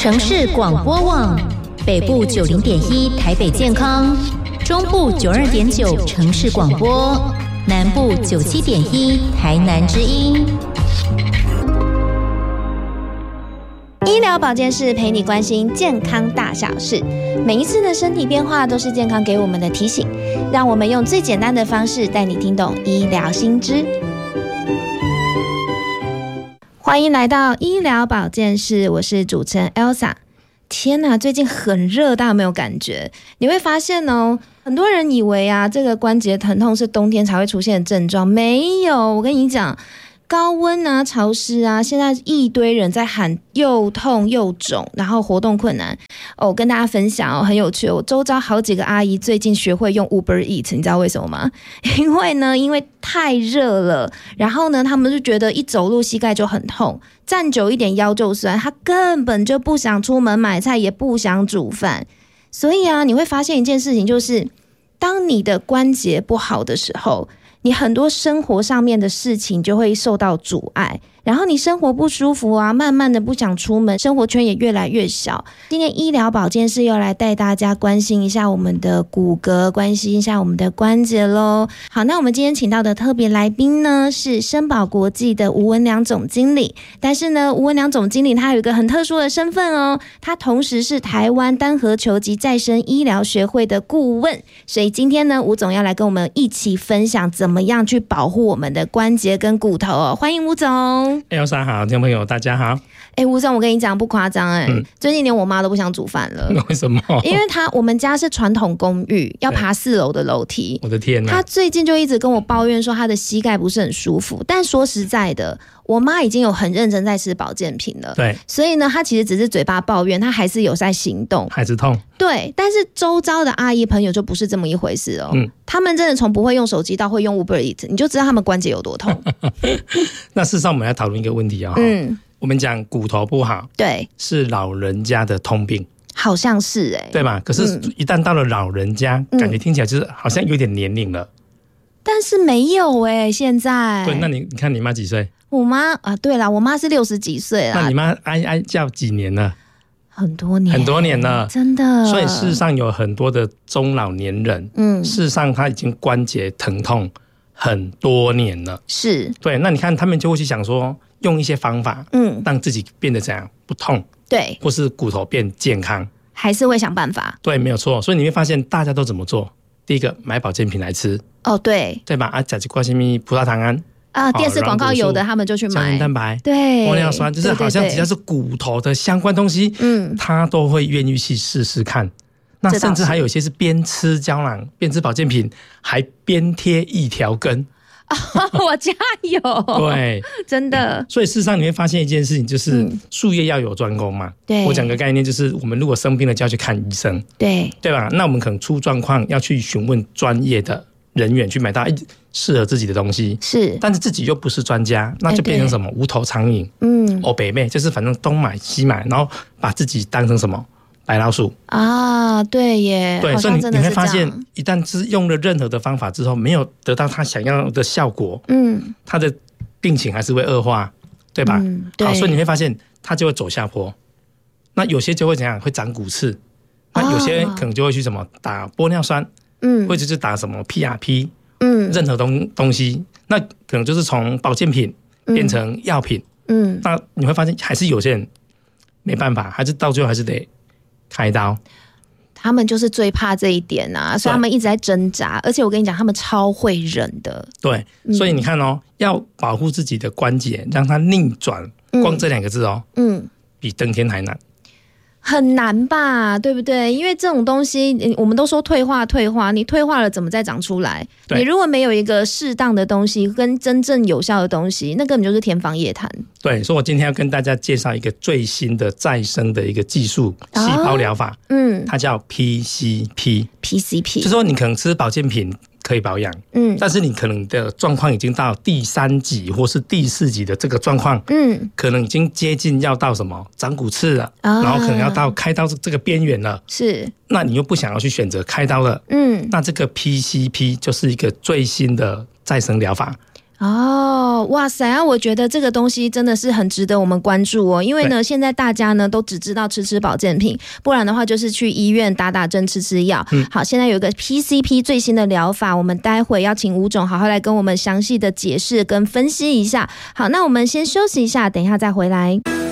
城市广播网，北部90.1台北健康，中部92.9城市广播，南部97.1台南之音。 医疗保健室陪你关心健康大小事，每一次的身体变化都是健康给我们的提醒，让我们用最简单的方式带你听懂医疗新知。欢迎来到医疗保健室，我是主持人 Elsa。 天哪，最近很热，大家有没有感觉？你会发现哦，很多人以为啊，这个关节疼痛是冬天才会出现的症状，没有，我跟你讲，高温啊、潮湿啊，现在一堆人在喊又痛又肿，然后活动困难。我跟大家分享哦，很有趣，我周遭好几个阿姨最近学会用 Uber Eats， 你知道为什么吗？因为太热了，然后呢，他们就觉得一走路膝盖就很痛，站久一点腰就酸，他根本就不想出门买菜，也不想煮饭。所以啊，你会发现一件事情，就是当你的关节不好的时候，你很多生活上面的事情就会受到阻碍，然后你生活不舒服啊，慢慢的不想出门，生活圈也越来越小。今天医疗保健室要来带大家关心一下我们的骨骼，关心一下我们的关节咯。好，那我们今天请到的特别来宾呢，是生保国际的吴文良总经理。但是呢，吴文良总经理他有一个很特殊的身份哦，他同时是台湾单核球及再生医疗学会的顾问。所以今天呢，吴总要来跟我们一起分享怎么样去保护我们的关节跟骨头哦。欢迎吴总。 Elsa 好，听众朋友大家好。 吴总，我跟你讲不夸张最近连我妈都不想煮饭了。 为什么？ 因为我们家是传统公寓，要爬4楼的楼梯。 我的天哪！ 她最近就一直跟我抱怨说她的膝盖不是很舒服，但说实在的，我妈已经有很认真在吃保健品了。 对， 所以呢，她其实只是嘴巴抱怨，她还是有在行动， 还是痛。 对，但是周遭的阿姨朋友就不是这么一回事哦。他们真的从不会用手机到会用 Uber Eats， 你就知道他们关节有多痛。 那事实上我们来讨论一个问题啊、我们讲骨头不好， 对， 是老人家的通病， 好像是对吧？可是一旦到了老人家，感觉听起来就是好像有点年龄了。 但是没有现在。 对，那你看你妈几岁？ 我妈啊，对啦，我妈是60几岁啦。 那你妈哀叫几年了？ 很多年， 很多年了， 真的。 所以事实上有很多的中老年人，事实上他已经关节疼痛很多年了。是，对。那你看他们就会去想说，用一些方法，让自己变得怎样不痛，对，或是骨头变健康， 还是会想办法。 对，没有错。所以你会发现大家都怎么做？第一个，买保健品来吃。哦，对，对吧？吃一块什么葡萄糖胺啊，电视广告有的他们就去买胶原蛋白， 对， 玻尿酸，就是好像只要是骨头的相关东西，他都会愿意去试试看。那甚至还有一些是边吃胶囊边吃保健品，还边贴一条根。 我家有，对，真的。 所以事实上你会发现一件事情，就是术业要有专攻嘛。对，我讲个概念，就是我们如果生病了就要去看医生，对，对吧？那我们可能出状况要去询问专业的人员，去买到适合自己的东西，是，但是自己又不是专家，那就变成什么无头苍蝇，北妹，就是反正东买西买，然后把自己当成什么白老鼠啊？对耶，对， 所以你会发现，一旦是用了任何的方法之后，没有得到他想要的效果，他的病情还是会恶化，对吧？对，好，所以你会发现他就会走下坡。那有些就会怎样，会长骨刺，那有些可能就会去什么打玻尿酸，或者是打什么 PRP。任何东西，那可能就是从保健品变成药品，那你会发现还是有些人没办法，还是到最后还是得开刀。 他们就是最怕这一点啊，所以他们一直在挣扎。而且我跟你讲，他们超会忍的。对， 所以你看哦，要保护自己的关节，让它逆转，光这2个字哦，比登天还难。 很难吧，对不对？因为这种东西我们都说退化，你退化了怎么再长出来？你如果没有一个适当的东西跟真正有效的东西，那根本就是天方夜谭。 对，所以我今天要跟大家介绍一个最新的再生的一个技术，细胞疗法，它叫 PCP， 就是说你可能吃保健品可以保养，但是你可能的状况已经到第3级或是第4级的这个状况，可能已经接近要到什么长骨刺了，然后可能要到开刀这个边缘了，是，那你又不想要去选择开刀了，那这个 PCP 就是一个最新的再生疗法。 哦，哇塞！我觉得这个东西真的是很值得我们关注哦，因为呢，现在大家呢都只知道吃保健品，不然的话就是去医院打针、吃药。好，现在有一个 PCP 最新的疗法，我们待会要请吴总好好来跟我们详细的解释跟分析一下。好，那我们先休息一下，等一下再回来。